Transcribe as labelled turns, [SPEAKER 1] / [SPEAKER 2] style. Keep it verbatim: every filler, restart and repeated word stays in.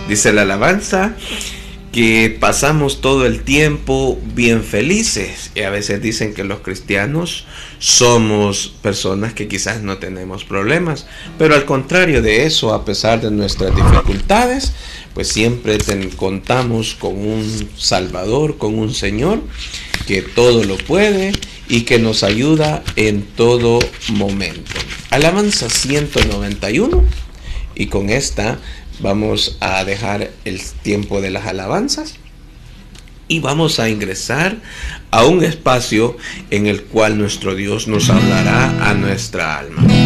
[SPEAKER 1] Dice la alabanza que pasamos todo el tiempo bien felices, y a veces dicen que los cristianos somos personas que quizás no tenemos problemas, pero al contrario de eso, a pesar de nuestras dificultades, pues siempre ten, contamos con un Salvador, con un Señor que todo lo puede y que nos ayuda en todo momento. Alabanza ciento noventa y uno, y con esta vamos a dejar el tiempo de las alabanzas y vamos a ingresar a un espacio en el cual nuestro Dios nos hablará a nuestra alma.